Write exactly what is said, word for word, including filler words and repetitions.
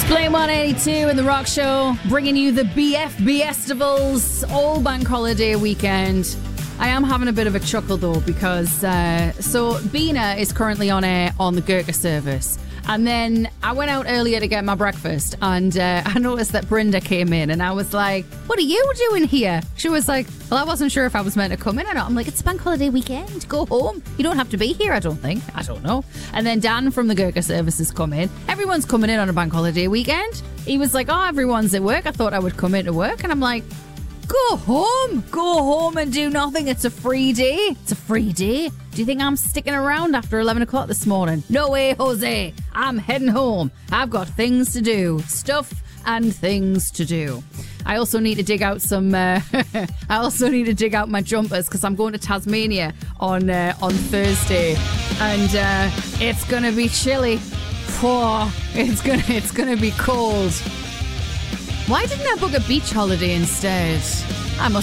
Blame one eighty-two in the Rock Show, bringing you the B F B Festivals all bank holiday weekend. I am having a bit of a chuckle though because uh, so Bina is currently on air on the Gurkha service, and then I went out earlier to get my breakfast, and uh, I noticed that Brenda came in, and I was like, "What are you doing here?" She was like, "Well, I wasn't sure if I was meant to come in or not." I'm like, "It's bank holiday weekend. Go home. You don't have to be here. I don't think. I don't know." And then Dan from the Gurkha services come in. Everyone's coming in on a bank holiday weekend. He was like, "Oh, everyone's at work. I thought I would come in to work," and I'm like, Go home. Go home and do nothing. It's a free day. It's a free day. Do you think I'm sticking around after eleven o'clock this morning? No way, Jose. I'm heading home. I've got things to do. Stuff and things to do. I also need to dig out some... Uh, I also need to dig out my jumpers because I'm going to Tasmania on, uh, on Thursday. And uh, it's going to be chilly. Oh, it's going to it's gonna be cold. Why didn't I book a beach holiday instead? I must